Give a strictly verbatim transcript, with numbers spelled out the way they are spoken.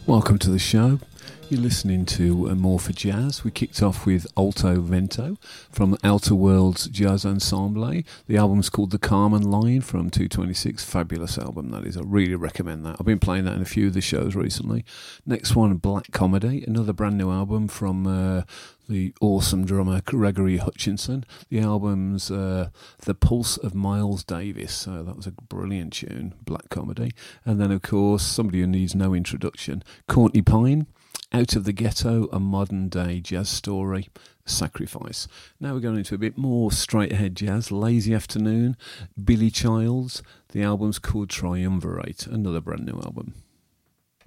Welcome to the show. You're listening to uh, More for Jazz. We kicked off with Alto Vento from Outer Worlds Jazz Ensemble. The album's called The Carmen Line from two twenty-six. Fabulous album, that is. I really recommend that. I've been playing that in a few of the shows recently. Next one, Black Comedy, another brand new album from uh, the awesome drummer Gregory Hutchinson. The album's uh, The Pulse of Miles Davis. So that was a brilliant tune, Black Comedy. And then, of course, somebody who needs no introduction, Courtney Pine. Out of the Ghetto, a modern day jazz story, Sacrifice. Now we're going into a bit more straight ahead jazz. Lazy Afternoon, Billy Childs. The album's called Triumvirate, another brand new album.